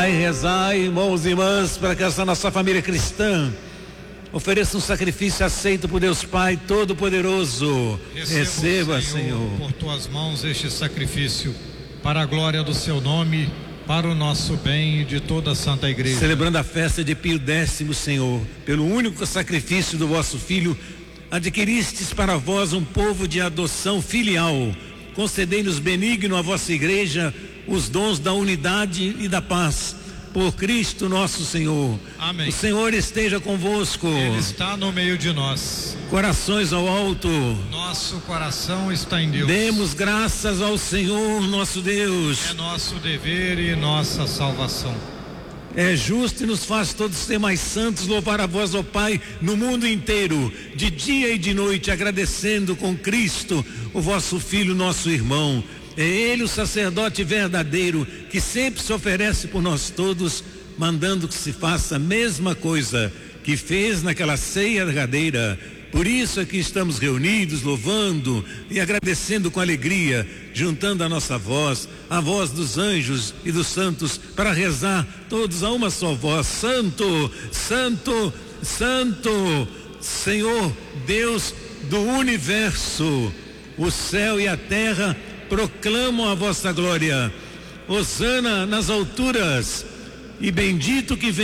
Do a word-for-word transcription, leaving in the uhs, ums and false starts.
Orai, rezai, irmãos e irmãs, para que essa nossa família cristã ofereça um sacrifício aceito por Deus Pai Todo-Poderoso. Receba, Receba Senhor, Senhor, por tuas mãos este sacrifício, para a glória do seu nome, para o nosso bem e de toda a Santa Igreja. Celebrando a festa de Pio Décimo, Senhor, pelo único sacrifício do vosso Filho, adquiristes para vós um povo de adoção filial. Concedei-nos benigno a vossa Igreja os dons da unidade e da paz. Por Cristo nosso Senhor. Amém. O Senhor esteja convosco. Ele está no meio de nós. Corações ao alto. Nosso coração está em Deus. Demos graças ao Senhor nosso Deus. É nosso dever e nossa salvação. É justo e nos faz todos ser mais santos, louvar a vós, ó Pai, no mundo inteiro, de dia e de noite, agradecendo com Cristo, o vosso Filho, nosso irmão. É Ele o sacerdote verdadeiro, que sempre se oferece por nós todos, mandando que se faça a mesma coisa que fez naquela ceia derradeira. Por isso é que estamos reunidos, louvando e agradecendo com alegria, juntando a nossa voz, a voz dos anjos e dos santos, para rezar todos a uma só voz: Santo, Santo, Santo, Senhor Deus do universo. O céu e a terra proclamam a vossa glória. Hosana nas alturas, e bendito que vem